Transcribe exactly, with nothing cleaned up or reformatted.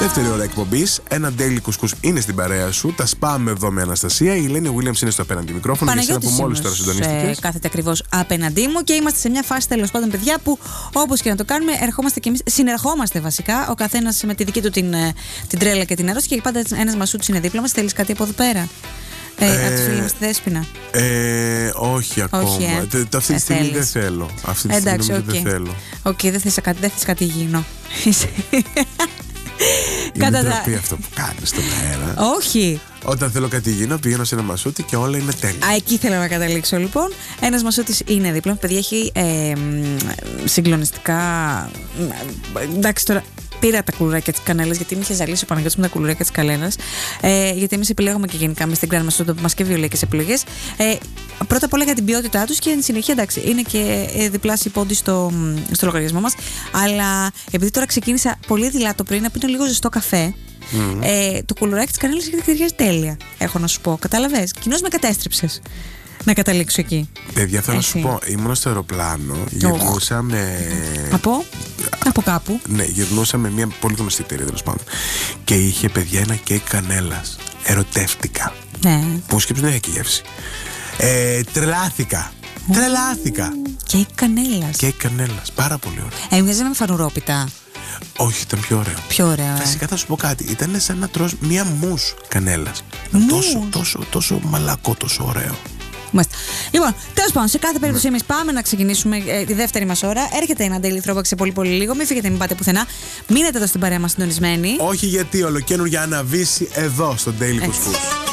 Δεύτερη ώρα εκπομπής. Ένα Daily Κουσκούς είναι στην παρέα σου. Τα σπάμε εδώ με Αναστασία. Η Ελένη Williams είναι στο απέναντι μικρόφωνο. Για εσένα που μόλις τώρα συντονίστηκες. Ε, κάθεται ακριβώς απέναντί μου και είμαστε σε μια φάση τέλος πάντων, παιδιά, που όπως και να το κάνουμε, ερχόμαστε και εμείς, συνερχόμαστε βασικά. Ο καθένας με τη δική του την, την τρέλα και την αρρώστια και πάντα ένας μασούτης είναι δίπλα μας. Θέλεις κάτι από εδώ πέρα? Ε, ε, από τη φίλη μας τη Δέσποινα. Ε, όχι ακόμα. Όχι, ε. Τε, τε, αυτή τη στιγμή θέλεις. δεν θέλω. Αυτή τη Εντάξει, στιγμή okay. δεν θέλω. Οκ, okay, δεν θες κάτι, δεν θες κάτι υγιεινό. Είναι Κατά ντροπή τα... αυτό που κάνεις στον αέρα. Όχι. Όταν θέλω κάτι υγιεινό, πηγαίνω σε ένα μασούτι και όλα είναι τέλεια. Α, εκεί θέλω να καταλήξω λοιπόν. Ένας μασούτης είναι δίπλα. Παιδιά, έχει ε, συγκλονιστικά. Εντάξει τώρα. Πήρα τα κουλουράκια της κανέλας, γιατί με είχε ζαλίσει ο Παναγιώτης με τα κουλουράκια της κανέλας. Ε, γιατί εμείς επιλέγουμε και γενικά με στην Grand Master που μας και βιολέικες επιλογές. Ε, πρώτα απ' όλα για την ποιότητά τους και εν συνεχεία, εντάξει, είναι και ε, διπλάσιοι πόντι στο, στο λογαριασμό μας. Αλλά επειδή τώρα ξεκίνησα πολύ δειλά το πρωί να πίνω λίγο ζεστό καφέ, mm-hmm. ε, το κουλουράκι της κανέλας έχει ταιριάζει τέλεια. Έχω να σου πω. Κατάλαβες. Κοινώς με κατέστρεψες να καταλήξω εκεί. Παιδιά, θέλω να σου πω, ήμουν στο αεροπλάνο, γυρνούσα oh. με. Από? Από κάπου. Ναι, γυρνούσα με μια πολύ γνωστή εταιρεία τέλος πάντων. Και είχε, παιδιά, ένα κέικ κανέλας. Ερωτεύτηκα. Ναι. Που σκέψου δεν έχει γεύση. Ε, τρελάθηκα. Mm. Τρελάθηκα. Κέικ κανέλας. Κέικ κανέλας. Πάρα πολύ ωραίο. Έμοιαζε με φανουρόπιτα. Όχι, ήταν πιο ωραίο. Πιο ωραίο. Φυσικά θα σου πω κάτι. Ήταν σαν να τρως μία μους κανέλας. Τόσο, τόσο, τόσο μαλακό, τόσο ωραίο. Μάλιστα. Λοιπόν, τέλος πάντων, σε κάθε περίπτωση, εμείς πάμε να ξεκινήσουμε ε, τη δεύτερη μας ώρα. Έρχεται ένα Daily Throwback σε πολύ πολύ λίγο. Μην φύγετε, μην πάτε πουθενά. Μείνετε εδώ στην παρέα μας συντονισμένοι. Όχι, γιατί ολοκαίνουργια αναβήσει εδώ στο Daily Κουσκούς.